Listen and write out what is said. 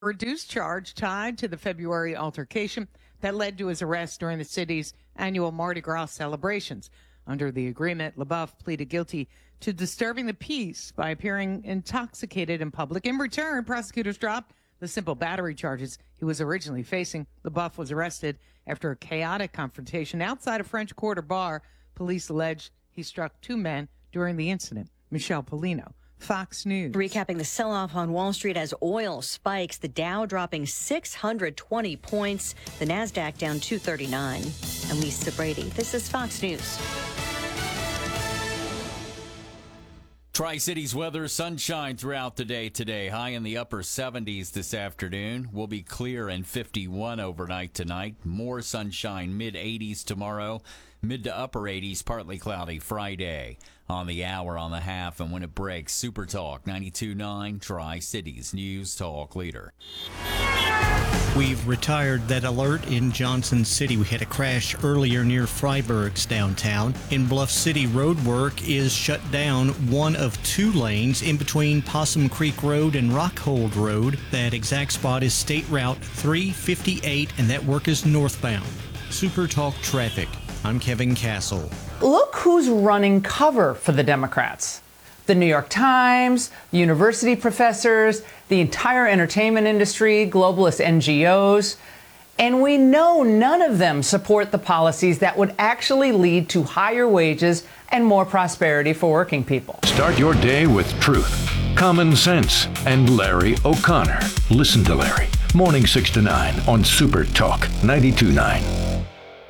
reduced charge tied to the February altercation that led to his arrest during the city's annual Mardi Gras celebrations. Under the agreement, LaBeouf pleaded guilty to disturbing the peace by appearing intoxicated in public. In return, prosecutors dropped the simple battery charges he was originally facing. LaBeouf was arrested after a chaotic confrontation outside a French Quarter bar. Police allege he struck two men during the incident. Michelle Polino, Fox News. Recapping the sell-off on Wall Street as oil spikes, the Dow dropping 620 points, the Nasdaq down 239. I'm Lisa Brady. This is Fox News. Tri-Cities weather, sunshine throughout the day today. High in the upper 70s this afternoon. Will be clear and 51 overnight tonight. More sunshine, mid-80s tomorrow. Mid to upper 80s, partly cloudy Friday. On the hour, on the half, and when it breaks, Super Talk 92.9, Tri-Cities News Talk Leader. We've retired that alert in Johnson City. We had a crash earlier near Freiburg's downtown. In Bluff City, road work is shut down one of two lanes in between Possum Creek Road and Rockhold Road. That exact spot is State Route 358, and that work is northbound. Super Talk Traffic. I'm Kevin Castle. Look who's running cover for the Democrats. The New York Times, university professors, the entire entertainment industry, globalist NGOs. And we know none of them support the policies that would actually lead to higher wages and more prosperity for working people. Start your day with truth, common sense, and Larry O'Connor. Listen to Larry. Morning 6 to 9 on Super Talk 92.9.